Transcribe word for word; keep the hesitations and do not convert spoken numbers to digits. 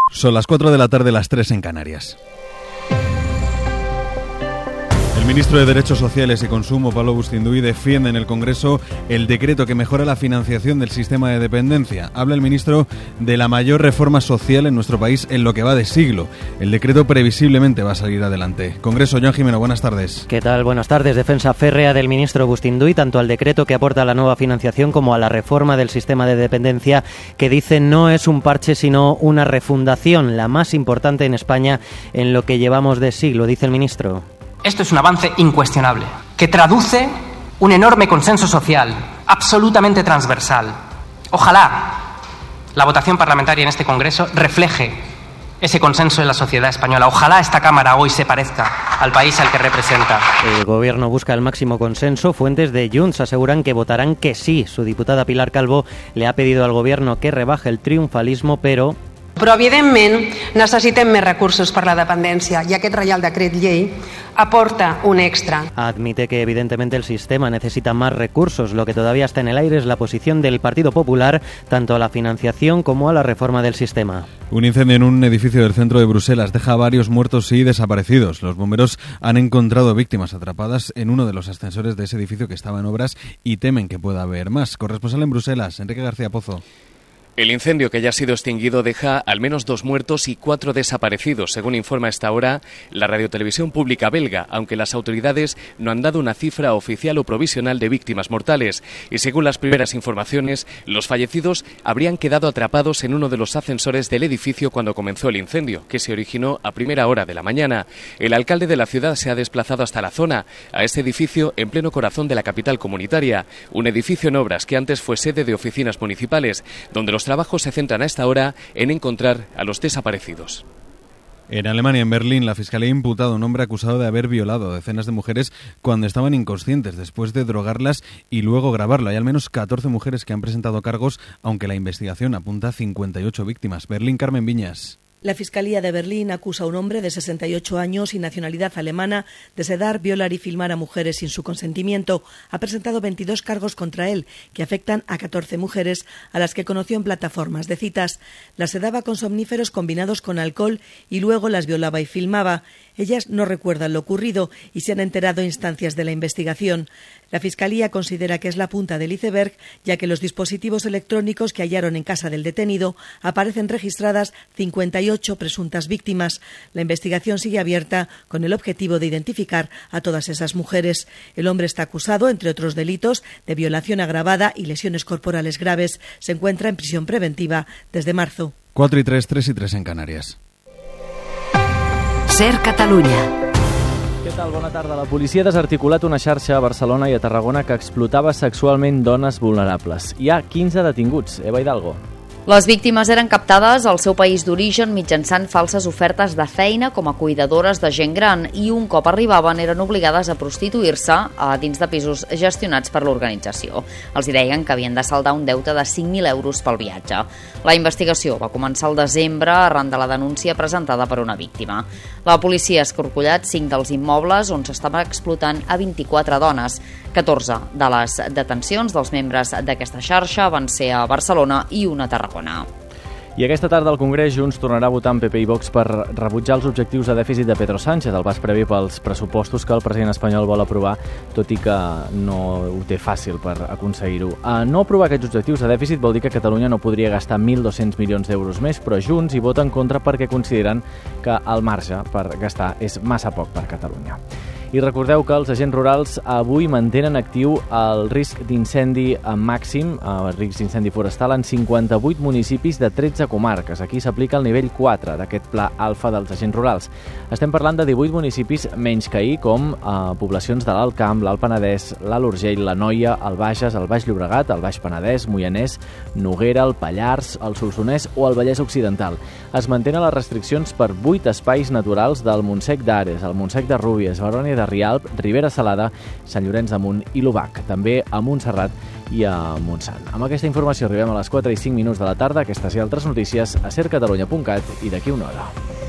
Son las cuatro de la tarde, las tres en Canarias. El ministro de Derechos Sociales y Consumo, Pablo Bustinduy, defiende en el Congreso el decreto que mejora la financiación del sistema de dependencia. Habla el ministro de la mayor reforma social en nuestro país en lo que va de siglo. El decreto previsiblemente va a salir adelante. Congreso, Joan Jimeno, buenas tardes. ¿Qué tal? Buenas tardes. Defensa férrea del ministro Bustinduy tanto al decreto que aporta la nueva financiación como a la reforma del sistema de dependencia, que dice no es un parche sino una refundación, la más importante en España en lo que llevamos de siglo, dice el ministro. Esto es un avance incuestionable, que traduce un enorme consenso social, absolutamente transversal. Ojalá la votación parlamentaria en este Congreso refleje ese consenso en la sociedad española. Ojalá esta Cámara hoy se parezca al país al que representa. El Gobierno busca el máximo consenso. Fuentes de Junts aseguran que votarán que sí. Su diputada Pilar Calvo le ha pedido al Gobierno que rebaje el triunfalismo, pero... Però, evidentment, necessitem més recursos per la dependència i aquest Reial Decret Llei aporta un extra. Admite que, evidentemente, el sistema necesita más recursos. Lo que todavía está en el aire es la posición del Partido Popular, tanto a la financiación como a la reforma del sistema. Un incendio en un edificio del centro de Bruselas deja a varios muertos y desaparecidos. Los bomberos han encontrado víctimas atrapadas en uno de los ascensores de ese edificio que estaba en obras y temen que pueda haber más. Corresponsal en Bruselas, Enrique García Pozo. El incendio, que ya ha sido extinguido, deja al menos dos muertos y cuatro desaparecidos, según informa a esta hora la radiotelevisión pública belga, aunque las autoridades no han dado una cifra oficial o provisional de víctimas mortales. Y según las primeras informaciones, los fallecidos habrían quedado atrapados en uno de los ascensores del edificio cuando comenzó el incendio, que se originó a primera hora de la mañana. El alcalde de la ciudad se ha desplazado hasta la zona, a este edificio en pleno corazón de la capital comunitaria, un edificio en obras que antes fue sede de oficinas municipales, donde los trabajos se centran a esta hora en encontrar a los desaparecidos. En Alemania, en Berlín, la Fiscalía ha imputado a un hombre acusado de haber violado a decenas de mujeres cuando estaban inconscientes, después de drogarlas y luego grabarlo. Hay al menos catorce mujeres que han presentado cargos, aunque la investigación apunta a cincuenta y ocho víctimas. Berlín, Carmen Viñas. La Fiscalía de Berlín acusa a un hombre de sesenta y ocho años y nacionalidad alemana de sedar, violar y filmar a mujeres sin su consentimiento. Ha presentado veintidós cargos contra él, que afectan a catorce mujeres a las que conoció en plataformas de citas. Las sedaba con somníferos combinados con alcohol y luego las violaba y filmaba. Ellas no recuerdan lo ocurrido y se han enterado a instancias de la investigación. La Fiscalía considera que es la punta del iceberg, ya que los dispositivos electrónicos que hallaron en casa del detenido aparecen registradas cincuenta y ocho presuntas víctimas. La investigación sigue abierta con el objetivo de identificar a todas esas mujeres. El hombre está acusado, entre otros delitos, de violación agravada y lesiones corporales graves. Se encuentra en prisión preventiva desde marzo. cuatro y tres, tres y tres en Canarias. Ser Catalunya. Què tal? Bona tarda. La policia ha desarticulat una xarxa a Barcelona i a Tarragona que explotava sexualment dones vulnerables. Hi ha quinze detinguts. Eva Hidalgo. Les víctimes eren captades al seu país d'origen mitjançant falses ofertes de feina com a cuidadores de gent gran i un cop arribaven eren obligades a prostituir-se a dins de pisos gestionats per l'organització. Els deien que havien de saldar un deute de cinc mil euros pel viatge. La investigació va començar al desembre arran de la denúncia presentada per una víctima. La policia ha escorcollat cinc dels immobles on s'estava explotant a vint-i-quatre dones. catorze de les detencions dels membres d'aquesta xarxa van ser a Barcelona i una a Tarragona. I aquesta tarda el Congrés Junts tornarà a votar amb P P i Vox per rebutjar els objectius de dèficit de Pedro Sánchez, el pas previ pels pressupostos que el president espanyol vol aprovar, tot i que no ho té fàcil per aconseguir-ho. A no aprovar aquests objectius de dèficit vol dir que Catalunya no podria gastar mil dos-cents milions d'euros més, però Junts hi vota en contra perquè consideren que el marge per gastar és massa poc per Catalunya. I recordeu que els agents rurals avui mantenen actiu el risc d'incendi màxim, el risc d'incendi forestal, en cinquanta-vuit municipis de tretze comarques. Aquí s'aplica el nivell quatre d'aquest pla alfa dels agents rurals. Estem parlant de divuit municipis menys que ahir, com eh, poblacions de l'Alt Camp, l'Alt Penedès, l'Alt Urgell, la Noia, el Bages, el Baix Llobregat, el Baix Penedès, Moianès, Noguera, el Pallars, el Solsonès o el Vallès Occidental. Es mantenen les restriccions per vuit espais naturals del Montsec d'Ares, el Montsec de Rúbies, Barònia de Rialp, Ribera Salada, Sant Llorenç de Munt i l'Ubac, també a Montserrat i a Montsant. Amb aquesta informació arribem a les quatre i cinc minuts de la tarda. Aquestes i altres notícies a ser catalunya punt cat i d'aquí una hora.